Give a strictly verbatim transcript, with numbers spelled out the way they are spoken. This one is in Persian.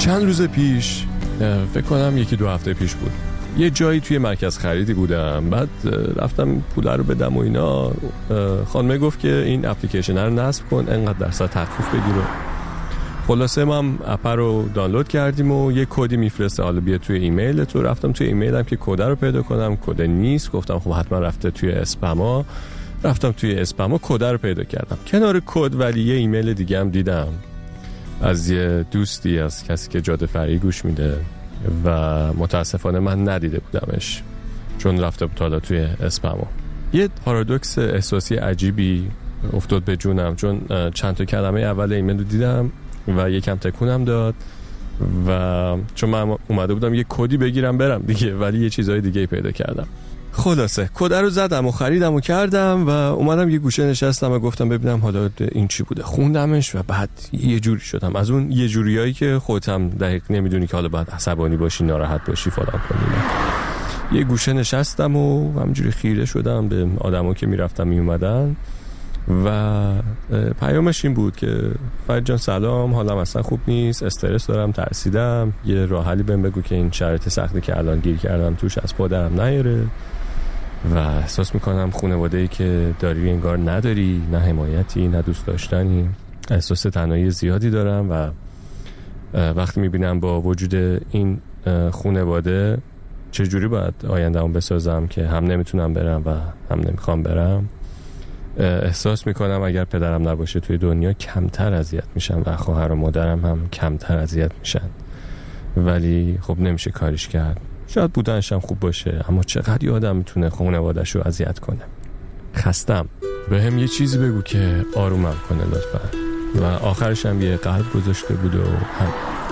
چند روز پیش، فکر کنم یکی دو هفته پیش بود، یه جایی توی مرکز خریدی بودم. بعد رفتم پول رو بدم و اینا. خانمه گفت که این اپلیکیشن رو نصب کن، انقدر درصد تخفیف بگیر. خلاصه ما هم اپ رو دانلود کردیم و یه کدی میفرسته، حالا بیا توی ایمیل تو. رفتم توی ایمیلم که کد رو پیدا کنم، کد نیست. گفتم خب حتما رفته توی اسپما. رفتم توی اسپما، کد رو پیدا کردم. کنار کد ولی یه ایمیل دیگه هم دیدم از یه دوستی، از کسی که جاده فرعی گوش میده و متاسفانه من ندیده بودمش چون رفته بود حالا توی اسپما. یه پارادوکس احساسی عجیبی افتاد به جونم، چون چند تا کلمه اول ایمیل رو دیدم و یکم تکونم داد و چون من اومده بودم یه کدی بگیرم برم دیگه، ولی یه چیزای دیگه پیدا کردم. خلاصه کد رو زدم و خریدم و کردم و اومدم یه گوشه نشستم و گفتم ببینم حالا این چی بوده. خوندمش و بعد یه جوری شدم، از اون یه جوریایی که خودت هم دقیق نمیدونی که حالا باید عصبانی باشی، ناراحت باشی، فلان کنی. یه گوشه نشستم و همجوری خیره شدم به آدما که میرفتن میومدن و پیامش این بود که فرید جان سلام، حالم اصلا خوب نیست، استرس دارم، ترسیدم، یه راه حلی بهم بگو که این شرایط سختی که الان گیر کردم توش از پادرم نیاره و احساس میکنم خانواده‌ای که داری انگار نداری، نه حمایتی نه دوست داشتنی، احساس تنهایی زیادی دارم و وقتی میبینم با وجود این خانواده چجوری باید آینده‌ام بسازم که هم نمیتونم برم و هم نمیخوام برم. احساس میکنم اگر پدرم نباشه توی دنیا کمتر اذیت میشم و خواهر و مادرم هم کمتر اذیت میشن، ولی خب نمیشه کاریش کرد. شاید بودنش هم خوب باشه، اما چقدر آدم میتونه خانواده‌اش رو اذیت کنه. خستم، به هم یه چیزی بگو که آرومم کنه لطفا. و آخرش هم یه قلب گذاشته بود و هم